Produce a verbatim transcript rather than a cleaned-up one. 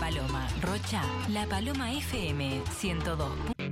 Paloma, Rocha, La Paloma F M ciento dos.